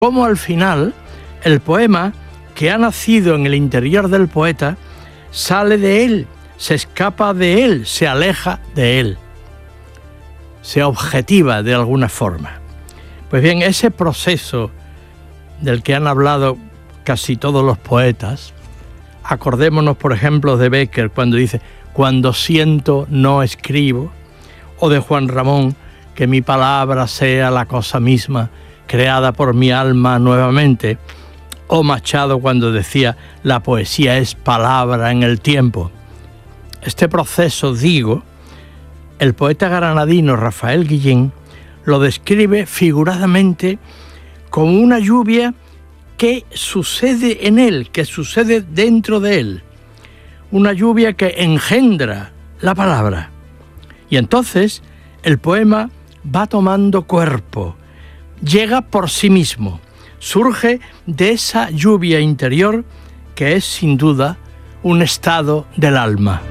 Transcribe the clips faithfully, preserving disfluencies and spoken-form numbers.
Cómo al final el poema que ha nacido en el interior del poeta sale de él, se escapa de él, se aleja de él, se objetiva de alguna forma. Pues bien, ese proceso del que han hablado casi todos los poetas, acordémonos por ejemplo de Bécquer cuando dice «cuando siento no escribo», o de Juan Ramón «que mi palabra sea la cosa misma creada por mi alma nuevamente», o Machado cuando decía «la poesía es palabra en el tiempo». Este proceso, digo, el poeta granadino Rafael Guillén lo describe figuradamente como una lluvia que sucede en él, que sucede dentro de él, una lluvia que engendra la palabra. Y entonces el poema va tomando cuerpo, llega por sí mismo, surge de esa lluvia interior que es sin duda un estado del alma.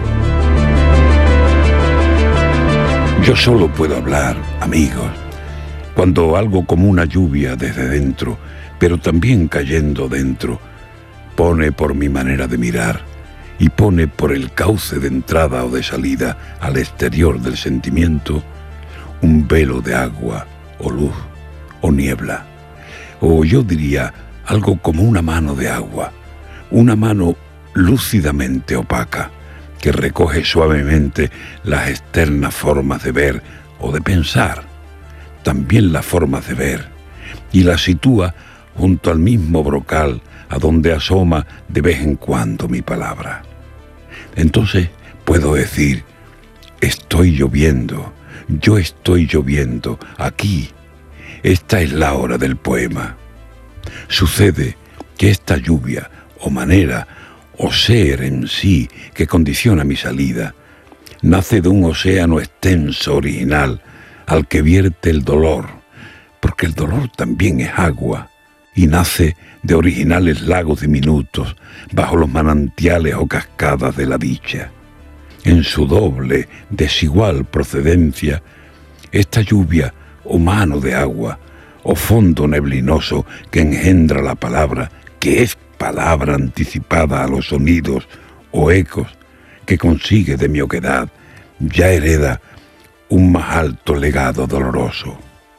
Yo solo puedo hablar, amigos, cuando algo como una lluvia desde dentro, pero también cayendo dentro, pone por mi manera de mirar y pone por el cauce de entrada o de salida al exterior del sentimiento un velo de agua o luz o niebla, o yo diría algo como una mano de agua, una mano lúcidamente opaca, que recoge suavemente las externas formas de ver o de pensar, también las formas de ver, y las sitúa junto al mismo brocal a donde asoma de vez en cuando mi palabra. Entonces puedo decir, estoy lloviendo, yo estoy lloviendo, aquí, esta es la hora del poema. Sucede que esta lluvia o manera o ser en sí que condiciona mi salida, nace de un océano extenso original al que vierte el dolor, porque el dolor también es agua, y nace de originales lagos diminutos bajo los manantiales o cascadas de la dicha. En su doble, desigual procedencia, esta lluvia o mano de agua o fondo neblinoso que engendra la palabra, que es palabra anticipada a los sonidos o ecos que consigue de mi oquedad, ya hereda un más alto legado doloroso.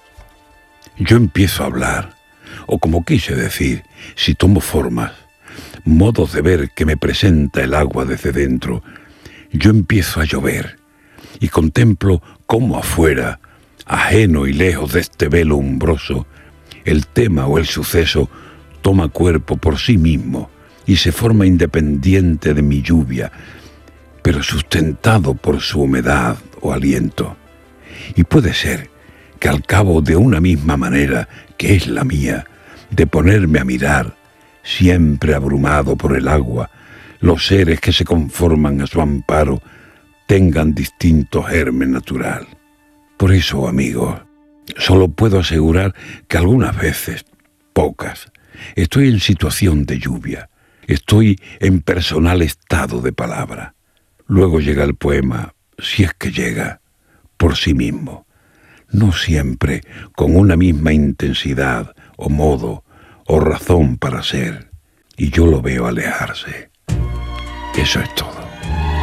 Yo empiezo a hablar, o como quise decir, si tomo formas, modos de ver que me presenta el agua desde dentro, yo empiezo a llover y contemplo cómo afuera, ajeno y lejos de este velo umbroso, el tema o el suceso toma cuerpo por sí mismo y se forma independiente de mi lluvia, pero sustentado por su humedad o aliento. Y puede ser que al cabo de una misma manera, que es la mía, de ponerme a mirar, siempre abrumado por el agua, los seres que se conforman a su amparo tengan distinto germen natural. Por eso, amigos, solo puedo asegurar que algunas veces, pocas, estoy en situación de lluvia, estoy en personal estado de palabra. Luego llega el poema, si es que llega, por sí mismo, no siempre con una misma intensidad o modo o razón para ser, y yo lo veo alejarse. Eso es todo.